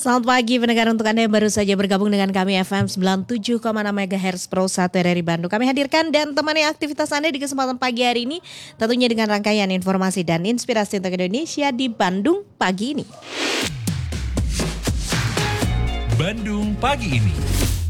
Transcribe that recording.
Selamat pagi pendengar, untuk Anda yang baru saja bergabung dengan kami FM 97,6 MHz Pro 1 dari Bandung. Kami hadirkan dan temani aktivitas Anda di kesempatan pagi hari ini, tentunya dengan rangkaian informasi dan inspirasi untuk Indonesia di Bandung pagi ini. Bandung pagi ini.